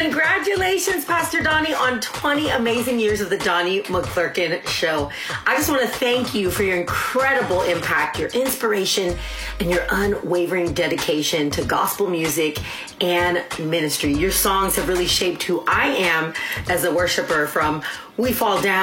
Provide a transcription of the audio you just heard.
Congratulations, Pastor Donnie, on 20 amazing years of the Donnie McClurkin Show. I just want to thank you for your incredible impact, your inspiration, and your unwavering dedication to gospel music and ministry. Your songs have really shaped who I am as a worshiper, from We Fall Down